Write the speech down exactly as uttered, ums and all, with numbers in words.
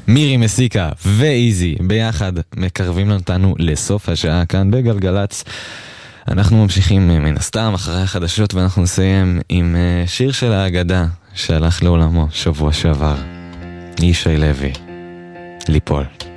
מירי מסיקה ואיזי ביחד מקרבים אותנו לסוף השעה כאן בגלגלץ. אנחנו ממשיכים מן הסתם אחרי החדשות, ואנחנו נסיים עם שיר של האגדה שהלך לעולמו שבוע שעבר, ישי לוי, ליפול.